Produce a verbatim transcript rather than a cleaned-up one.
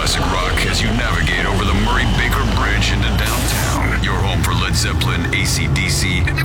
classic rock as you navigate over the Murray Baker Bridge into downtown. Your home for Led Zeppelin, A C D C, and